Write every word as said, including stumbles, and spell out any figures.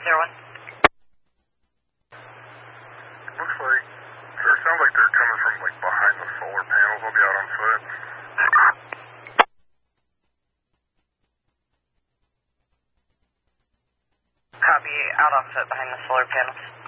zero one. Looks like, or sounds like they're coming from like behind the solar panels. I'll be out on foot. Copy, out on foot behind the solar panels.